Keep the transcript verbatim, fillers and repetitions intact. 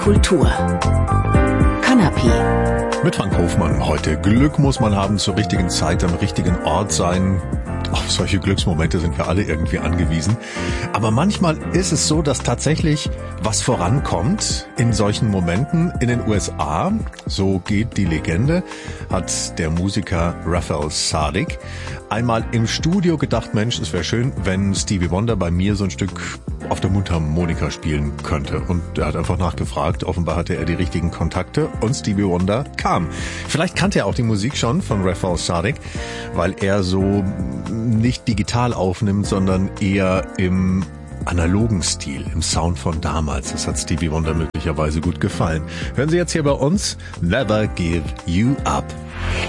Kultur. Kanapé. Mit Frank Hofmann heute. Glück muss man haben, zur richtigen Zeit am richtigen Ort sein. Auf solche Glücksmomente sind wir alle irgendwie angewiesen. Aber manchmal ist es so, dass tatsächlich was vorankommt in solchen Momenten. In den U S A, so geht die Legende, hat der Musiker Raphael Saadiq einmal im Studio gedacht, Mensch, es wäre schön, wenn Stevie Wonder bei mir so ein Stück auf der Mundharmonika spielen könnte. Und er hat einfach nachgefragt. Offenbar hatte er die richtigen Kontakte und Stevie Wonder kam. Vielleicht kannte er auch die Musik schon von Raphael Saadiq, weil er so nicht digital aufnimmt, sondern eher im analogen Stil, im Sound von damals. Das hat Stevie Wonder möglicherweise gut gefallen. Hören Sie jetzt hier bei uns Never Give You Up.